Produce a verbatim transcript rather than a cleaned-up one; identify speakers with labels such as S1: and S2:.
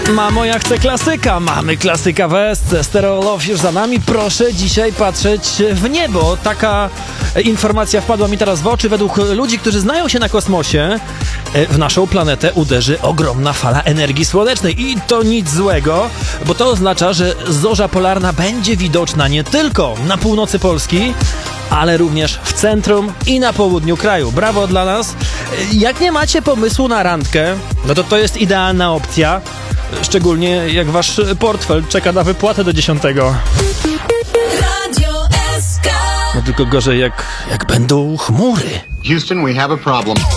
S1: Mamo, ja chcę klasyka. Mamy klasyka w S C. Stereo Love już za nami. Proszę dzisiaj patrzeć w niebo. Taka informacja wpadła mi teraz w oczy. Według ludzi, którzy znają się na kosmosie, w naszą planetę uderzy ogromna fala energii słonecznej. I to nic złego, bo to oznacza, że zorza polarna będzie widoczna nie tylko na północy Polski, ale również w centrum i na południu kraju. Brawo dla nas. Jak nie macie pomysłu na randkę, no to to jest idealna opcja. Szczególnie jak wasz portfel czeka na wypłatę do dziesiątego.
S2: Radio S K.
S1: No tylko gorzej jak, jak będą chmury.
S3: Houston, we have a problem.